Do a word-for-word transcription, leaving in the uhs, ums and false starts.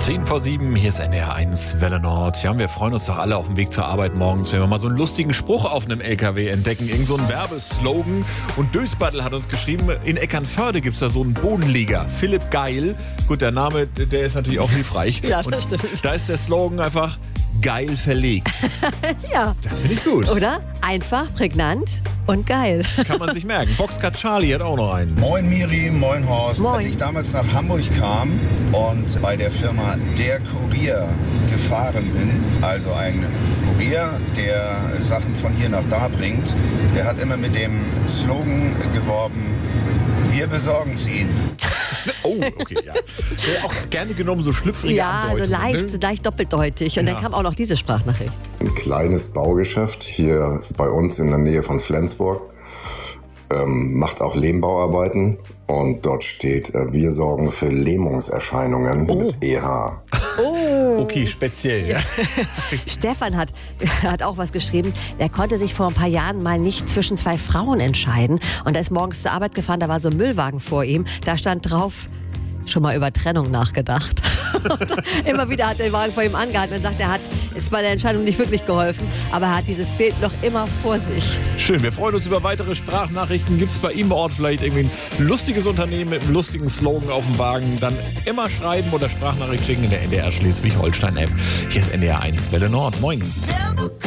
zehn vor sieben, hier ist N D R eins Welle Nord. Ja, wir freuen uns doch alle auf dem Weg zur Arbeit morgens, wenn wir mal so einen lustigen Spruch auf einem L K W entdecken. Irgend so ein Werbeslogan. Und Dösbattel hat uns geschrieben, in Eckernförde gibt es da so einen Bodenleger. Philipp Geil. Gut, der Name, der ist natürlich auch hilfreich. Ja, das und stimmt. Da ist der Slogan einfach geil verlegt. Ja. Das finde ich gut. Oder? Einfach, prägnant und geil. Kann man sich merken. Boxcut Charlie hat auch noch einen. Moin Miri, moin Horst. Moin. Als ich damals nach Hamburg kam und bei der Firma Der Kurier gefahren bin, also ein Kurier, der Sachen von hier nach da bringt, der hat immer mit dem Slogan geworben, wir besorgen es Ihnen. Oh, okay, ja. Wäre auch gerne genommen, so schlüpfrige Ja, so Andeutungen, leicht, ne? so leicht doppeldeutig. Und Ja. dann kam auch noch diese Sprachnachricht. Ein kleines Baugeschäft hier bei uns in der Nähe von Flensburg. Ähm, macht auch Lehmbauarbeiten und dort steht, äh, wir sorgen für Lähmungserscheinungen Oh. mit E H. Okay, speziell. Ja. Stefan hat, hat auch was geschrieben. Der konnte sich vor ein paar Jahren mal nicht zwischen zwei Frauen entscheiden. Und er ist morgens zur Arbeit gefahren, da war so ein Müllwagen vor ihm. Da stand drauf, schon mal über Trennung nachgedacht. Immer wieder hat der Wagen vor ihm angehalten und sagt, er hat, ist bei der Entscheidung nicht wirklich geholfen, aber er hat dieses Bild noch immer vor sich. Schön, wir freuen uns über weitere Sprachnachrichten. Gibt es bei ihm im Ort vielleicht irgendwie ein lustiges Unternehmen mit einem lustigen Slogan auf dem Wagen? Dann immer schreiben oder Sprachnachricht schicken in der N D R Schleswig-Holstein-App. Hier ist N D R eins Welle Nord. Moin. Never